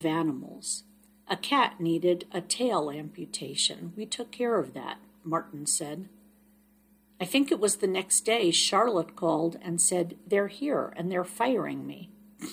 animals. A cat needed a tail amputation. We took care of that, Martin said. I think it was the next day Charlotte called and said, they're here and they're firing me.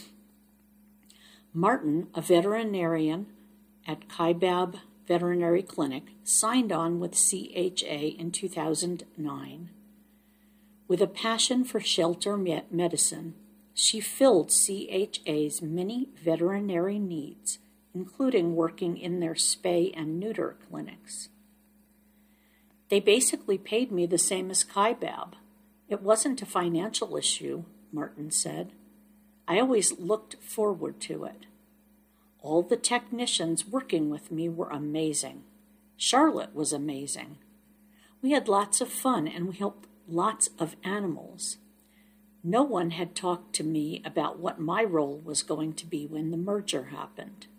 Martin, a veterinarian at Kaibab Veterinary Clinic, signed on with CHA in 2009. With a passion for shelter medicine, she filled CHA's many veterinary needs, including working in their spay and neuter clinics. They basically paid me the same as Kaibab. It wasn't a financial issue, Martin said. I always looked forward to it. All the technicians working with me were amazing. Charlotte was amazing. We had lots of fun and we helped lots of animals. No one had talked to me about what my role was going to be when the merger happened.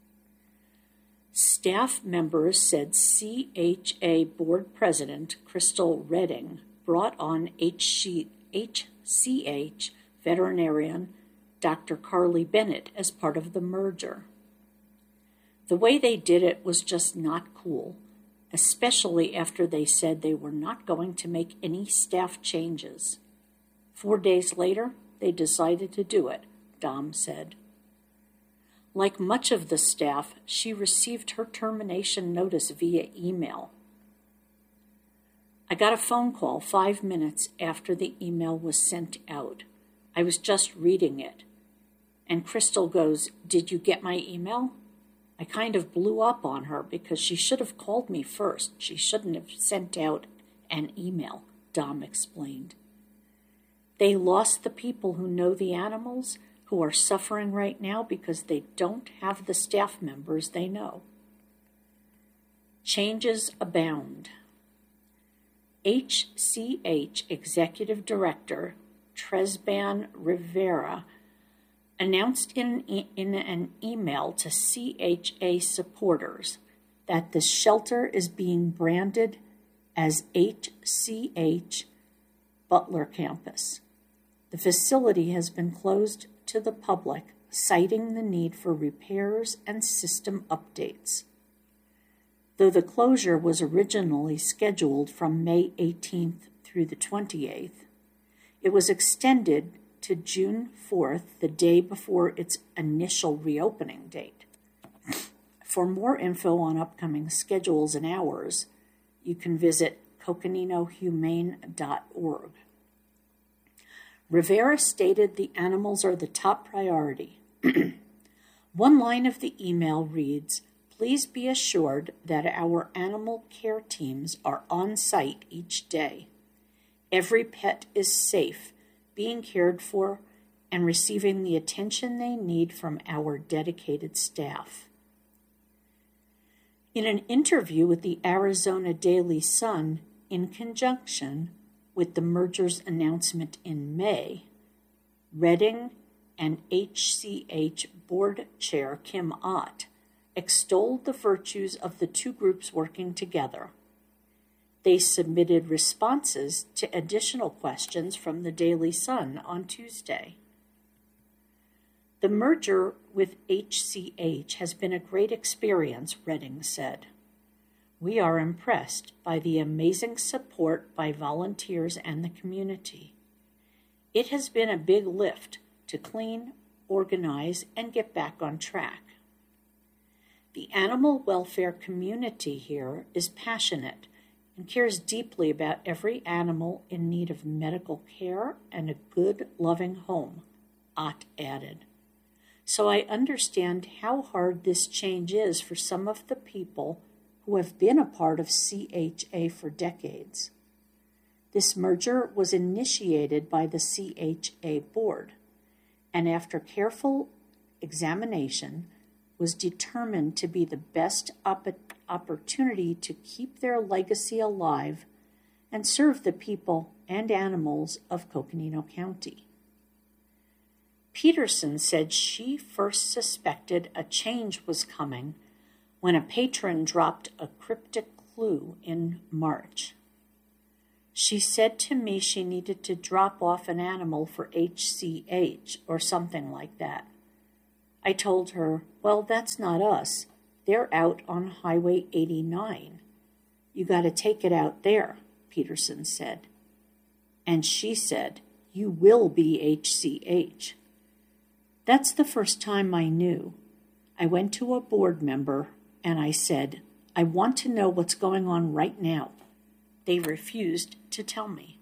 Staff members said CHA board president Crystal Redding brought on HCH veterinarian Dr. Carly Bennett as part of the merger. The way they did it was just not cool, especially after they said they were not going to make any staff changes. 4 days later, they decided to do it, Dom said. Like much of the staff, she received her termination notice via email. I got a phone call 5 minutes after the email was sent out. I was just reading it. And Crystal goes, "Did you get my email?" I kind of blew up on her because she should have called me first. She shouldn't have sent out an email, Dom explained. They lost the people who know the animals, who are suffering right now because they don't have the staff members they know. Changes abound. HCH Executive Director Tresban Rivera announced in an email to CHA supporters that the shelter is being branded as HCH Butler Campus. The facility has been closed to the public, citing the need for repairs and system updates. Though the closure was originally scheduled from May 18th through the 28th, it was extended to June 4th, the day before its initial reopening date. For more info on upcoming schedules and hours, you can visit coconinohumane.org. Rivera stated the animals are the top priority. One line of the email reads, "Please be assured that our animal care teams are on site each day. Every pet is safe, being cared for, and receiving the attention they need from our dedicated staff." In an interview with the Arizona Daily Sun, in conjunction with the merger's announcement in May, Redding and HCH Board Chair Kim Ott extolled the virtues of the two groups working together. They submitted responses to additional questions from the Daily Sun on Tuesday. The merger with HCH has been a great experience, Redding said. We are impressed by the amazing support by volunteers and the community. It has been a big lift to clean, organize, and get back on track. The animal welfare community here is passionate and cares deeply about every animal in need of medical care and a good, loving home, Ott added. So I understand how hard this change is for some of the people who have been a part of CHA for decades. This merger was initiated by the CHA board, and after careful examination, was determined to be the best opportunity to keep their legacy alive and serve the people and animals of Coconino County. Peterson said she first suspected a change was coming when a patron dropped a cryptic clue in March. She said to me she needed to drop off an animal for HCH or something like that. I told her, well, that's not us. They're out on Highway 89. You got to take it out there, Peterson said. And she said, you will be HCH. That's the first time I knew. I went to a board member and I said, I want to know what's going on right now. They refused to tell me.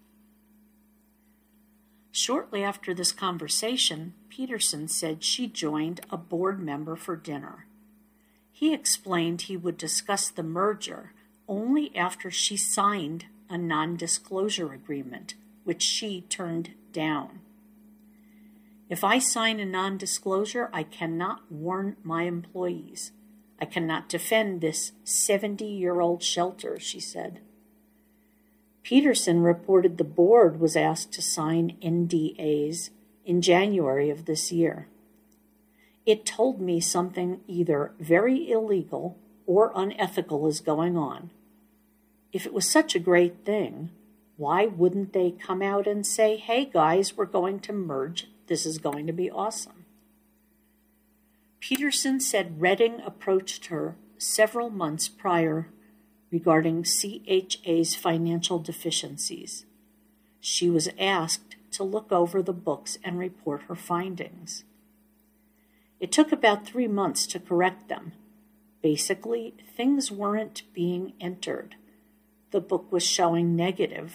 Shortly after this conversation, Peterson said she joined a board member for dinner. He explained he would discuss the merger only after she signed a non-disclosure agreement, which she turned down. If I sign a non-disclosure, I cannot warn my employees. I cannot defend this 70-year-old shelter, she said. Peterson reported the board was asked to sign NDAs in January of this year. It told me something either very illegal or unethical is going on. If it was such a great thing, why wouldn't they come out and say, hey guys, we're going to merge. This is going to be awesome. Peterson said Redding approached her several months prior regarding CHA's financial deficiencies. She was asked to look over the books and report her findings. It took about 3 months to correct them. Basically, things weren't being entered. The book was showing negative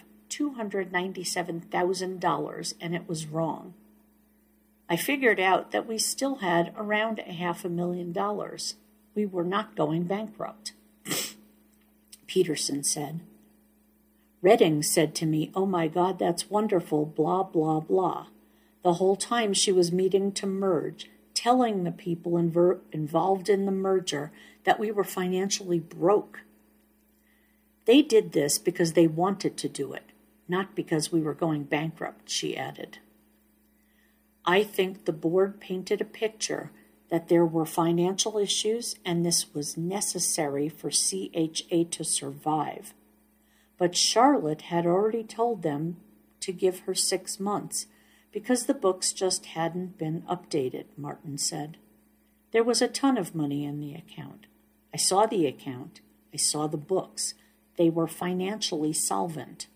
$297,000, and it was wrong. I figured out that we still had around $500,000. We were not going bankrupt. Peterson said. Redding said to me, oh my God, that's wonderful, blah, blah, blah. The whole time she was meeting to merge, telling the people involved in the merger that we were financially broke. They did this because they wanted to do it, not because we were going bankrupt, she added. I think the board painted a picture that there were financial issues and this was necessary for CHA to survive. But Charlotte had already told them to give her 6 months because the books just hadn't been updated, Martin said. There was a ton of money in the account. I saw the account. I saw the books. They were financially solvent.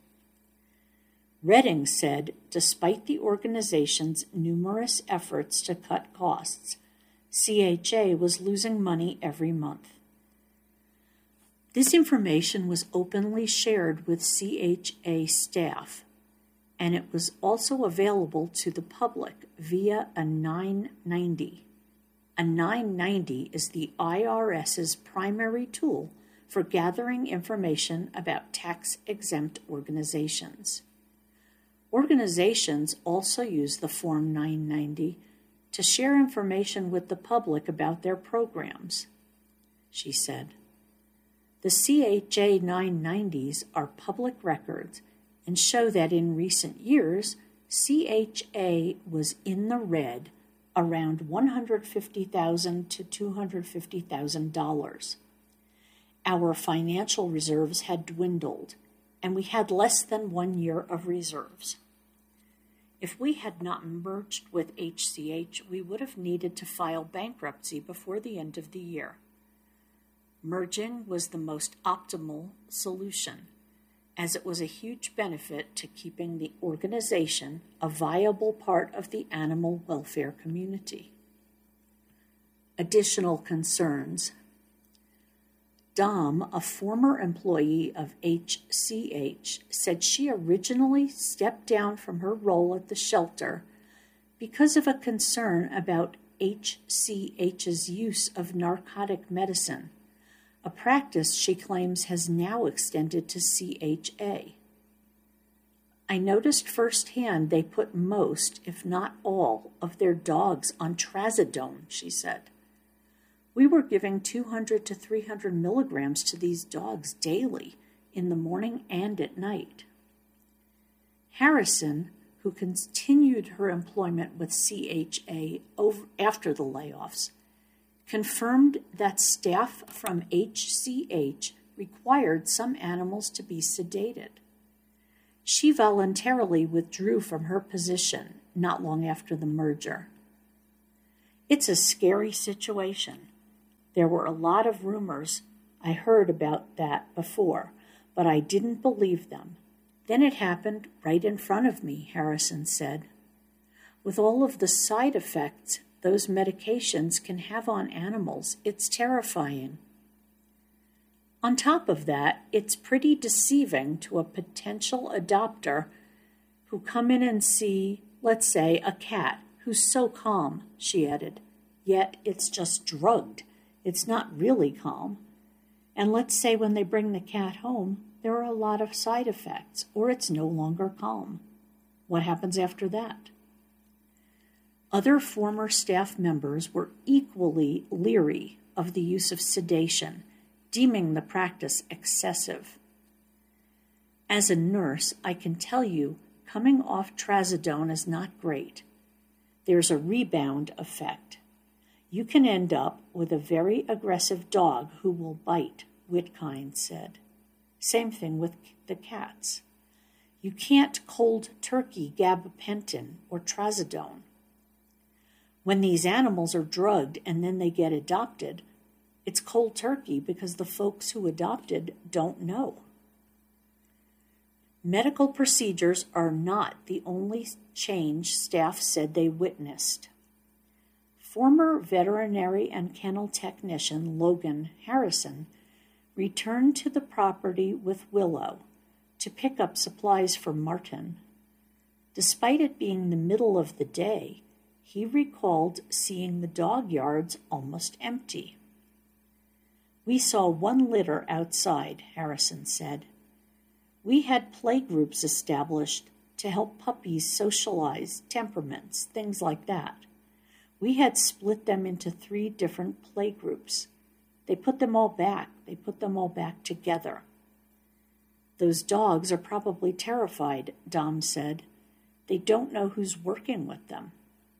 Redding said, despite the organization's numerous efforts to cut costs, CHA was losing money every month. This information was openly shared with CHA staff, and it was also available to the public via a 990. A 990 is the IRS's primary tool for gathering information about tax-exempt organizations. Organizations also use the Form 990 to share information with the public about their programs, she said. The CHA 990s are public records and show that in recent years, CHA was in the red around $150,000 to $250,000. Our financial reserves had dwindled, and we had less than 1 year of reserves. If we had not merged with HCH, we would have needed to file bankruptcy before the end of the year. Merging was the most optimal solution, as it was a huge benefit to keeping the organization a viable part of the animal welfare community. Additional concerns. Dom, a former employee of HCH, said she originally stepped down from her role at the shelter because of a concern about HCH's use of narcotic medicine, a practice she claims has now extended to CHA. I noticed firsthand they put most, if not all, of their dogs on trazodone, she said. We were giving 200 to 300 milligrams to these dogs daily, in the morning and at night. Harrison, who continued her employment with CHA after the layoffs, confirmed that staff from HCH required some animals to be sedated. She voluntarily withdrew from her position not long after the merger. It's a scary situation. There were a lot of rumors. I heard about that before, but I didn't believe them. Then it happened right in front of me, Harrison said. With all of the side effects those medications can have on animals, it's terrifying. On top of that, it's pretty deceiving to a potential adopter who come in and see, let's say, a cat who's so calm, she added, yet it's just drugged. It's not really calm. And let's say when they bring the cat home, there are a lot of side effects, or it's no longer calm. What happens after that? Other former staff members were equally leery of the use of sedation, deeming the practice excessive. As a nurse, I can tell you coming off trazodone is not great. There's a rebound effect. You can end up with a very aggressive dog who will bite, Whitkind said. Same thing with the cats. You can't cold turkey gabapentin or trazodone. When these animals are drugged and then they get adopted, it's cold turkey because the folks who adopted don't know. Medical procedures are not the only change staff said they witnessed. Former veterinary and kennel technician Logan Harrison returned to the property with Willow to pick up supplies for Martin. Despite it being the middle of the day, he recalled seeing the dog yards almost empty. We saw one litter outside, Harrison said. We had play groups established to help puppies socialize, temperaments, things like that. We had split them into 3 different play groups. They put them all back together. Those dogs are probably terrified, Dom said. They don't know who's working with them.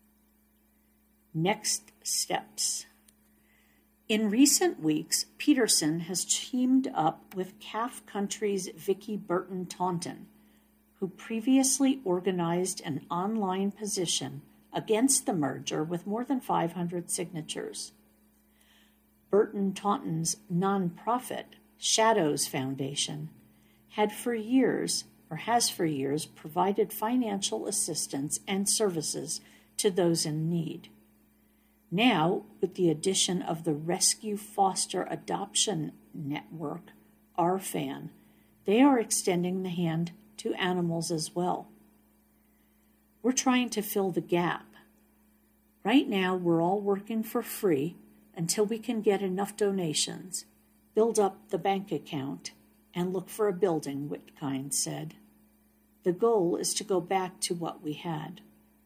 Next steps. In recent weeks, Peterson has teamed up with Calf Country's Vicki Burton Taunton, who previously organized an online petition against the merger with more than 500 signatures. Burton Taunton's nonprofit, Shadows Foundation, has for years provided financial assistance and services to those in need. Now, with the addition of the Rescue Foster Adoption Network, RFAN, they are extending the hand to animals as well. We're trying to fill the gap. Right now, we're all working for free until we can get enough donations, build up the bank account, and look for a building, Whitkind said. The goal is to go back to what we had.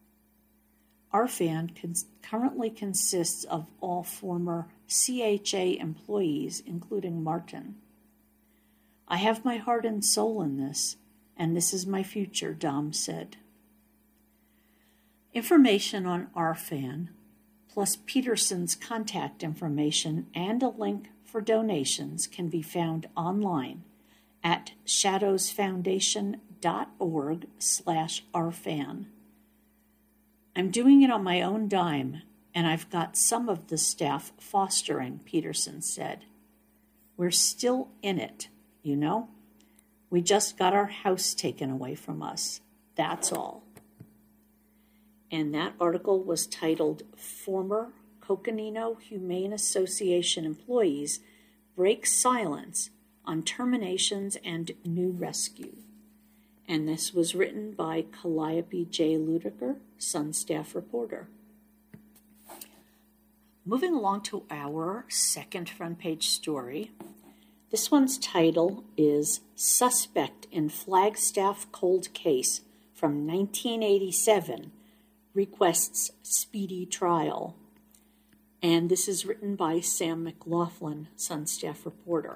RFAN currently consists of all former CHA employees, including Martin. I have my heart and soul in this, and this is my future, Dom said. Information on RFAN, plus Peterson's contact information and a link for donations can be found online at shadowsfoundation.org/RFAN. I'm doing it on my own dime, and I've got some of the staff fostering, Peterson said. We're still in it, you know? We just got our house taken away from us. That's all. And that article was titled Former Coconino Humane Association Employees Break Silence on Terminations and New Rescue. And this was written by Calliope J. Ludiker, Sun staff reporter. Moving along to our second front page story. This one's title is Suspect in Flagstaff Cold Case from 1987 Requests Speedy Trial. And this is written by Sam McLaughlin, Sun staff reporter.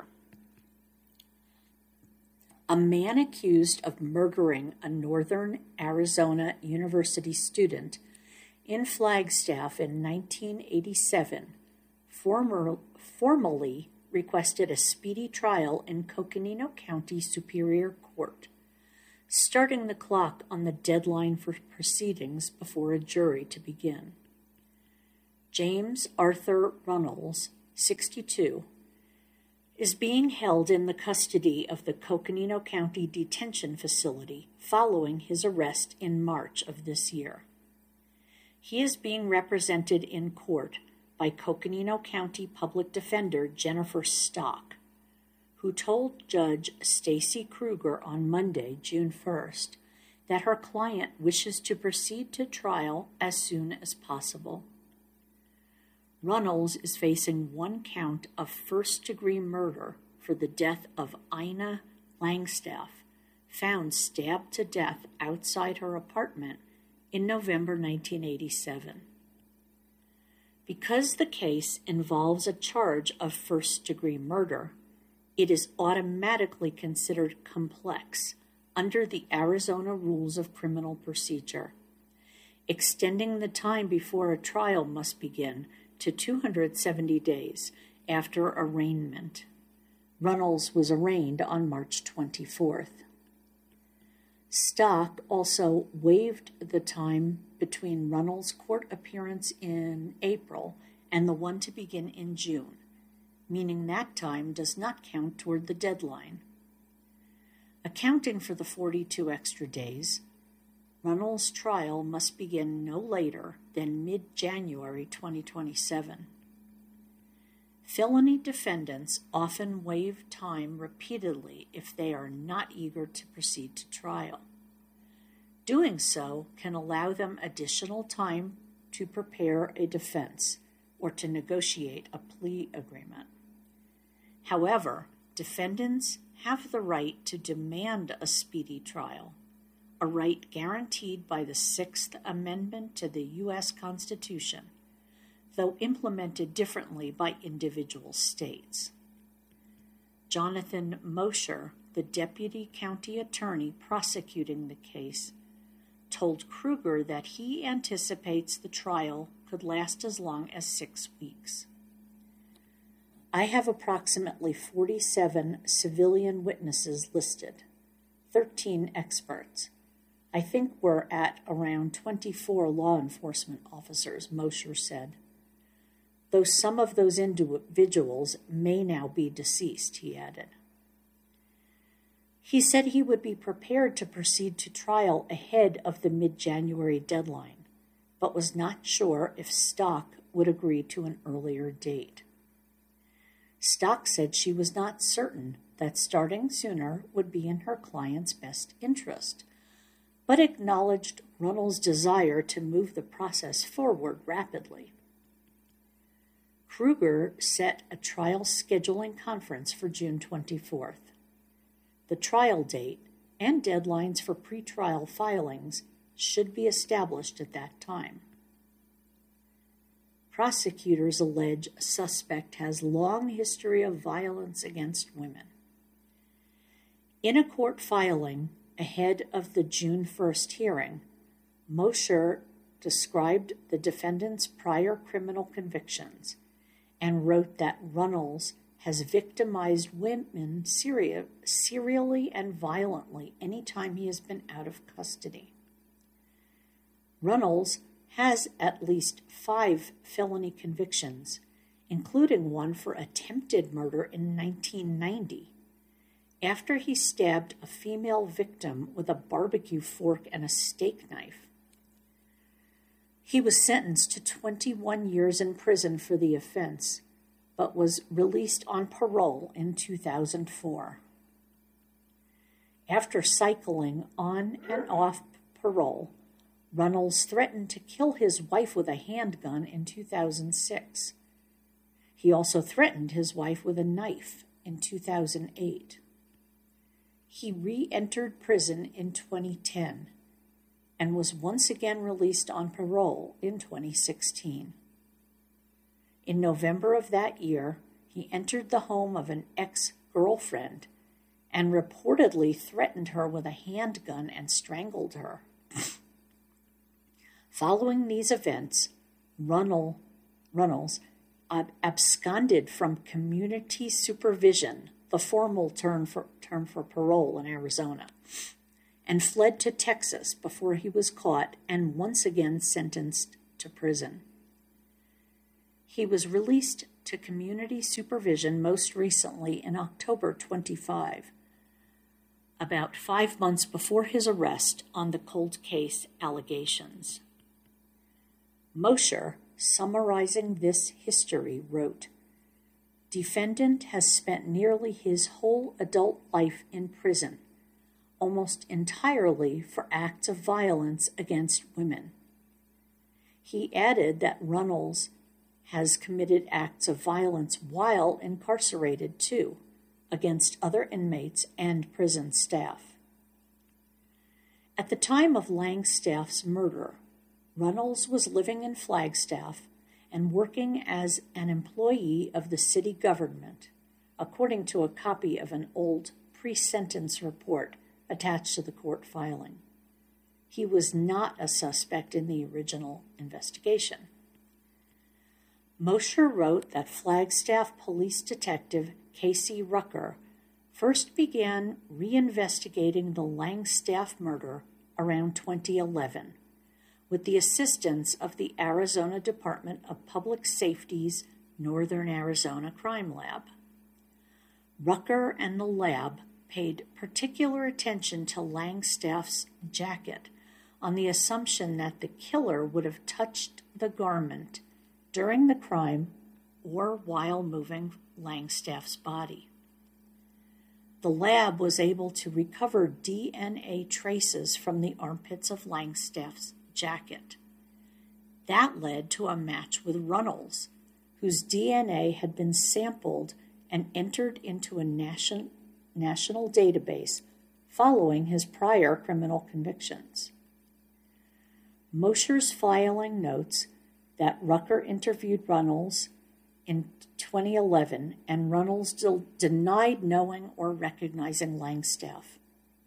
A man accused of murdering a Northern Arizona University student in Flagstaff in 1987 formally requested a speedy trial in Coconino County Superior Court, starting the clock on the deadline for proceedings before a jury to begin. James Arthur Runnels, 62, is being held in the custody of the Coconino County Detention Facility following his arrest in March of this year. He is being represented in court by Coconino County Public Defender Jennifer Stock, who told Judge Stacy Kruger on Monday, June 1st, that her client wishes to proceed to trial as soon as possible. Runnels is facing one count of first-degree murder for the death of Ina Langstaff, found stabbed to death outside her apartment in November 1987. Because the case involves a charge of first-degree murder, it is automatically considered complex under the Arizona Rules of Criminal Procedure, extending the time before a trial must begin to 270 days after arraignment. Runnels was arraigned on March 24th. Stock also waived the time between Runnels' court appearance in April and the one to begin in June, meaning that time does not count toward the deadline. Accounting for the 42 extra days, Runnels' trial must begin no later than mid-January 2027. Felony defendants often waive time repeatedly if they are not eager to proceed to trial. Doing so can allow them additional time to prepare a defense or to negotiate a plea agreement. However, defendants have the right to demand a speedy trial, a right guaranteed by the Sixth Amendment to the U.S. Constitution, though implemented differently by individual states. Jonathan Mosher, the deputy county attorney prosecuting the case, told Kruger that he anticipates the trial could last as long as 6 weeks. I have approximately 47 civilian witnesses listed, 13 experts. I think we're at around 24 law enforcement officers, Mosher said. Though some of those individuals may now be deceased, he added. He said he would be prepared to proceed to trial ahead of the mid-January deadline, but was not sure if Stock would agree to an earlier date. Stock said she was not certain that starting sooner would be in her client's best interest, but acknowledged Runnels' desire to move the process forward rapidly. Kruger set a trial scheduling conference for June 24th. The trial date and deadlines for pretrial filings should be established at that time. Prosecutors allege a suspect has long history of violence against women. In a court filing ahead of the June 1st hearing, Mosher described the defendant's prior criminal convictions and wrote that Runnels has victimized women serially and violently any time he has been out of custody. Runnels has at least 5 felony convictions, including one for attempted murder in 1990, after he stabbed a female victim with a barbecue fork and a steak knife. He was sentenced to 21 years in prison for the offense, but was released on parole in 2004. After cycling on and off parole, Runnels threatened to kill his wife with a handgun in 2006. He also threatened his wife with a knife in 2008. He re-entered prison in 2010 and was once again released on parole in 2016. In November of that year, he entered the home of an ex-girlfriend and reportedly threatened her with a handgun and strangled her. Following these events, Runnels absconded from community supervision, the formal term for parole in Arizona, and fled to Texas before he was caught and once again sentenced to prison. He was released to community supervision most recently in October 25, about 5 months before his arrest on the cold case allegations. Mosher, summarizing this history, wrote, "Defendant has spent nearly his whole adult life in prison, almost entirely for acts of violence against women." He added that Runnels has committed acts of violence while incarcerated too, against other inmates and prison staff. At the time of Langstaff's murder, Runnels was living in Flagstaff and working as an employee of the city government, according to a copy of an old pre-sentence report attached to the court filing. He was not a suspect in the original investigation. Mosher wrote that Flagstaff Police Detective Casey Rucker first began reinvestigating the Langstaff murder around 2011 with the assistance of the Arizona Department of Public Safety's Northern Arizona Crime Lab. Rucker and the lab paid particular attention to Langstaff's jacket on the assumption that the killer would have touched the garment during the crime or while moving Langstaff's body. The lab was able to recover DNA traces from the armpits of Langstaff's jacket. That led to a match with Runnels, whose DNA had been sampled and entered into a national database following his prior criminal convictions. Mosher's filing notes that Rucker interviewed Runnels in 2011, and Runnels denied knowing or recognizing Langstaff.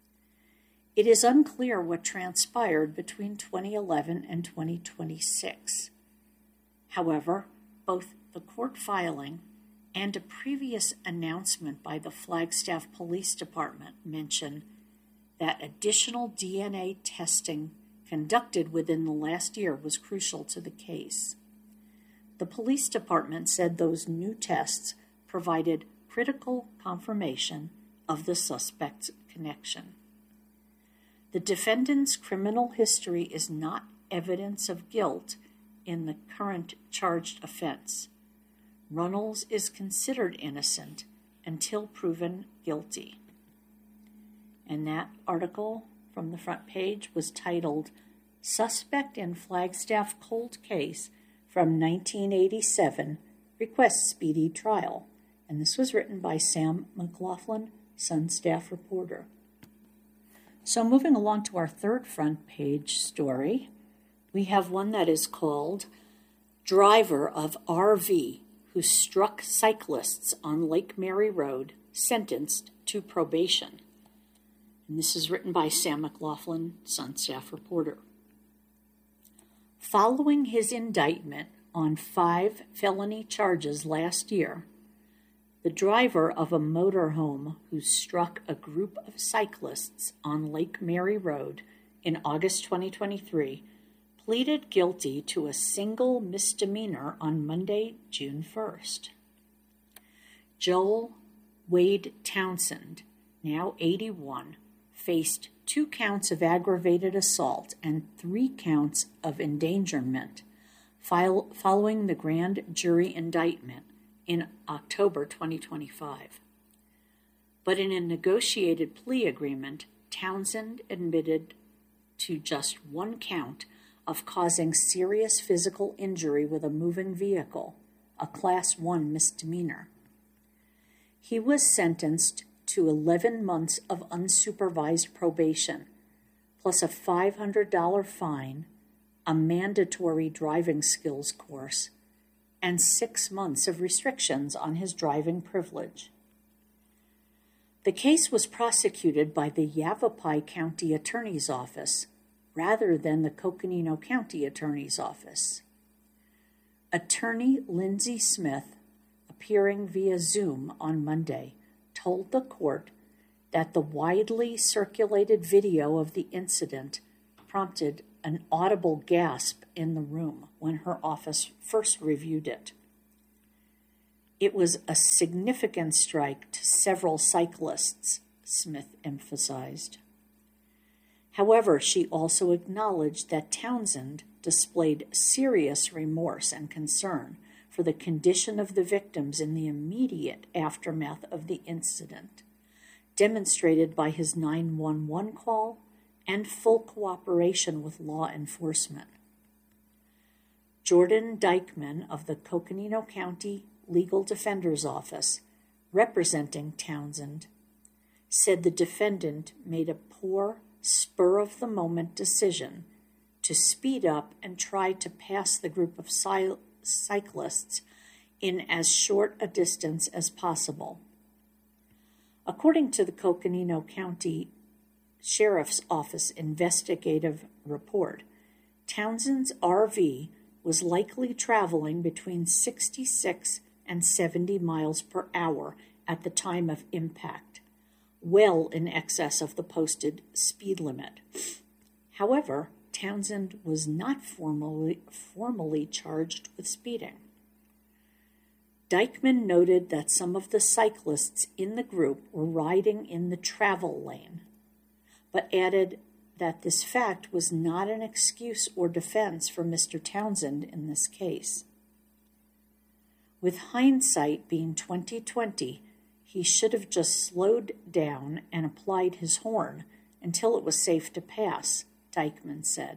It is unclear what transpired between 2011 and 2026. However, both the court filing and a previous announcement by the Flagstaff Police Department mention that additional DNA testing conducted within the last year was crucial to the case. The police department said those new tests provided critical confirmation of the suspect's connection. The defendant's criminal history is not evidence of guilt in the current charged offense. Runnels is considered innocent until proven guilty. And that article from the front page was titled "Suspect in Flagstaff Cold Case from 1987 Requests Speedy Trial," and this was written by Sam McLaughlin, Sun staff reporter. So moving along to our third front page story, we have one that is called "Driver of RV Who Struck Cyclists on Lake Mary Road Sentenced to Probation." And this is written by Sam McLaughlin, Sun staff reporter. Following his indictment on 5 felony charges last year, the driver of a motorhome who struck a group of cyclists on Lake Mary Road in August 2023 pleaded guilty to a single misdemeanor on Monday, June 1st. Joel Wade Townsend, now 81, faced 2 counts of aggravated assault and 3 counts of endangerment following the grand jury indictment in October 2025. But in a negotiated plea agreement, Townsend admitted to just 1 count of causing serious physical injury with a moving vehicle, a Class 1 misdemeanor. He was sentenced to 11 months of unsupervised probation, plus a $500 fine, a mandatory driving skills course, and 6 months of restrictions on his driving privilege. The case was prosecuted by the Yavapai County Attorney's Office rather than the Coconino County Attorney's Office. Attorney Lindsay Smith, appearing via Zoom on Monday, told the court that the widely circulated video of the incident prompted an audible gasp in the room when her office first reviewed it. It was a significant strike to several cyclists, Smith emphasized. However, she also acknowledged that Townsend displayed serious remorse and concern for the condition of the victims in the immediate aftermath of the incident, demonstrated by his 911 call and full cooperation with law enforcement. Jordan Dykeman of the Coconino County Legal Defender's Office, representing Townsend, said the defendant made a poor, spur-of-the-moment decision to speed up and try to pass the group of cyclists in as short a distance as possible. According to the Coconino County Sheriff's Office investigative report, Townsend's RV was likely traveling between 66 and 70 miles per hour at the time of impact, well in excess of the posted speed limit. However, Townsend was not formally charged with speeding. Dykeman noted that some of the cyclists in the group were riding in the travel lane, but added that this fact was not an excuse or defense for Mr. Townsend in this case. With hindsight being 20/20, he should have just slowed down and applied his horn until it was safe to pass, Dykeman said.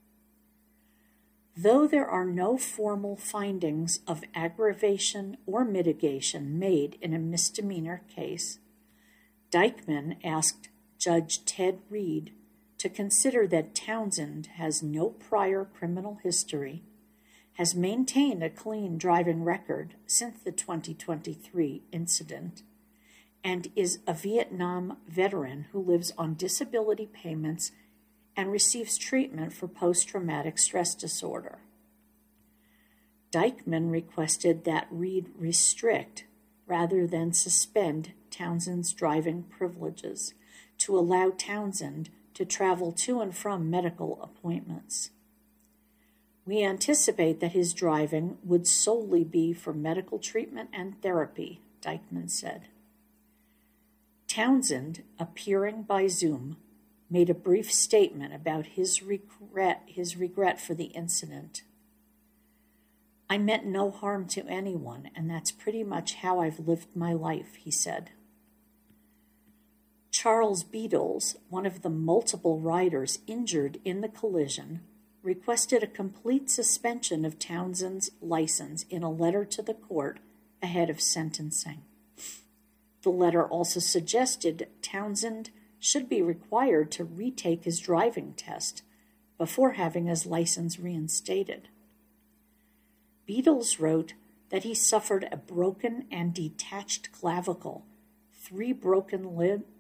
Though there are no formal findings of aggravation or mitigation made in a misdemeanor case, Dykeman asked Judge Ted Reed to consider that Townsend has no prior criminal history, has maintained a clean driving record since the 2023 incident, and is a Vietnam veteran who lives on disability payments and receives treatment for post-traumatic stress disorder. Dykeman requested that Reed restrict, rather than suspend, Townsend's driving privileges to allow Townsend to travel to and from medical appointments. We anticipate that his driving would solely be for medical treatment and therapy, Dykeman said. Townsend, appearing by Zoom, made a brief statement about his regret for the incident. I meant no harm to anyone, and that's pretty much how I've lived my life, he said. Charles Beadles, one of the multiple riders injured in the collision, requested a complete suspension of Townsend's license in a letter to the court ahead of sentencing. The letter also suggested Townsend should be required to retake his driving test before having his license reinstated. Beadles wrote that he suffered a broken and detached clavicle, 3 broken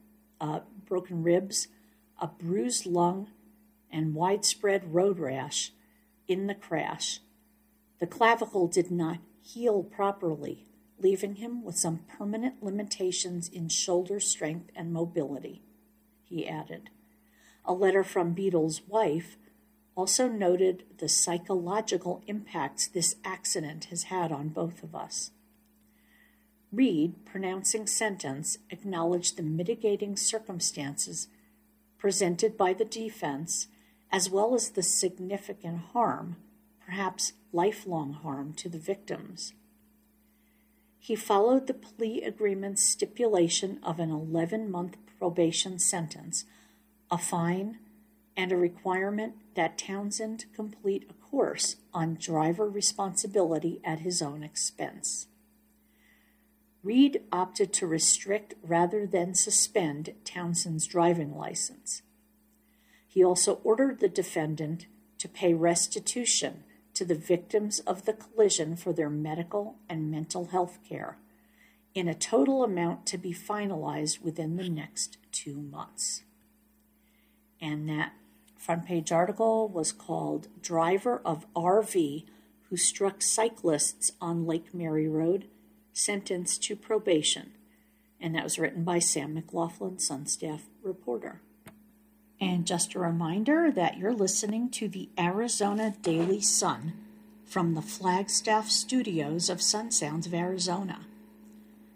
ribs, a bruised lung, and widespread road rash in the crash. The clavicle did not heal properly, leaving him with some permanent limitations in shoulder strength and mobility, he added. A letter from Beadles' wife also noted the psychological impacts this accident has had on both of us. Reed, pronouncing sentence, acknowledged the mitigating circumstances presented by the defense, as well as the significant harm, perhaps lifelong harm, to the victims. He followed the plea agreement's stipulation of an 11-month probation sentence, a fine, and a requirement that Townsend complete a course on driver responsibility at his own expense. Reed opted to restrict rather than suspend Townsend's driving license. He also ordered the defendant to pay restitution to the victims of the collision for their medical and mental health care, in a total amount to be finalized within the next 2 months. And that front page article was called Driver of RV Who Struck Cyclists on Lake Mary Road, Sentenced to Probation. And that was written by Sam McLaughlin, Sun staff reporter. And just a reminder that you're listening to the Arizona Daily Sun from the Flagstaff studios of Sun Sounds of Arizona.